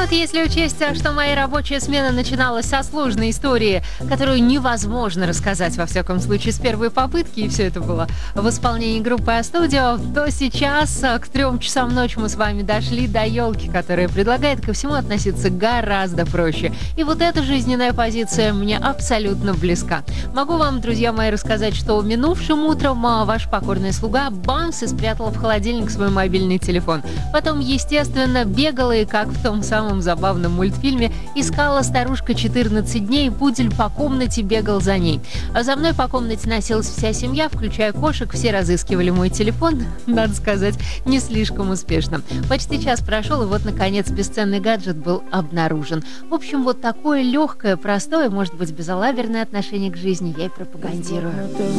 вот если учесть, что моя рабочая смена начиналась со сложной истории, которую невозможно рассказать, во всяком случае, с первой попытки, и все это было в исполнении группы А-студио, то сейчас к 3 часам ночи мы с вами дошли до елки, которая предлагает ко всему относиться гораздо проще. И вот эта жизненная позиция мне абсолютно близка. Могу вам, друзья мои, рассказать, что минувшим утром ваш покорный слуга бамс и спрятал в холодильник свой мобильный телефон. Потом, естественно, бегала и, как в том самом забавном мультфильме, искала старушка 14 дней, пудель по комнате бегал за ней. А за мной по комнате носилась вся семья, включая кошек, все разыскивали мой телефон, надо сказать, не слишком успешно. Почти час прошел, и вот, наконец, бесценный гаджет был обнаружен. В общем, вот такое легкое, простое, может быть, безалаберное отношение к жизни я и пропагандирую.